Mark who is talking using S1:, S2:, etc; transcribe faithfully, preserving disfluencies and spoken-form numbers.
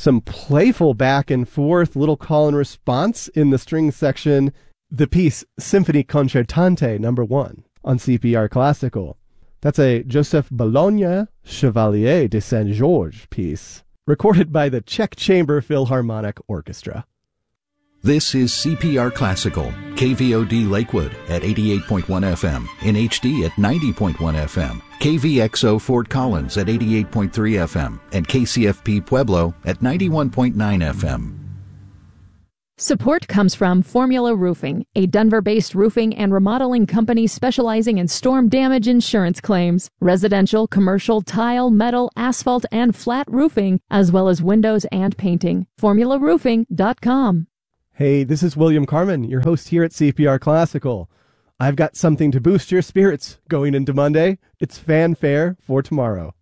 S1: some playful back and forth, little call and response in the string section. The piece Symphonie Concertante number one on C P R Classical. That's a Joseph Bologna Chevalier de Saint-Georges piece, recorded by the Czech Chamber Philharmonic Orchestra.
S2: This is C P R Classical, K V O D Lakewood at eighty-eight point one F M, in H D at ninety point one F M, K V X O Fort Collins at eighty-eight point three F M, and K C F P Pueblo at ninety-one point nine F M.
S3: Support comes from Formula Roofing, a Denver-based roofing and remodeling company specializing in storm damage insurance claims, residential, commercial, tile, metal, asphalt, and flat roofing, as well as windows and painting. formula roofing dot com.
S1: Hey, this is William Carmen, your host here at C P R Classical. I've got something to boost your spirits going into Monday. It's fanfare for tomorrow.